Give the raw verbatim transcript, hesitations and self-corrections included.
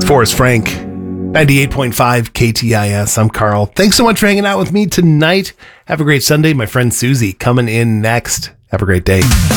Forrest Frank, ninety-eight point five K T I S. I'm Carl. Thanks so much for hanging out with me tonight. Have a great Sunday. My friend Susie coming in next. Have a great day.